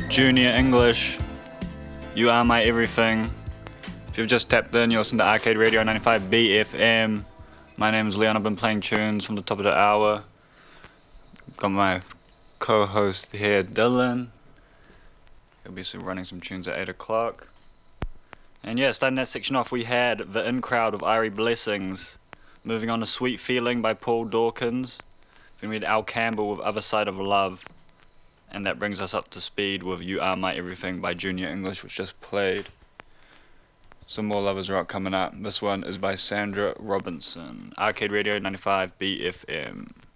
Junior English, You Are My Everything. If you've just tapped in, you're listening to Arcade Radio 95 BFM. My name is Leon, I've been playing tunes from the top of the hour. Got my co-host here, Dylan. He'll be running some tunes at 8 o'clock. And yeah, starting that section off, we had The In Crowd of Irie Blessings. Moving on to Sweet Feeling by Paul Dawkins. Then we had Al Campbell with Other Side of Love. And that brings us up to speed with You Are My Everything by Junior English, which just played. Some more Lovers Rock coming up. This one is by Sandra Robinson. Arcade Radio 95 BFM.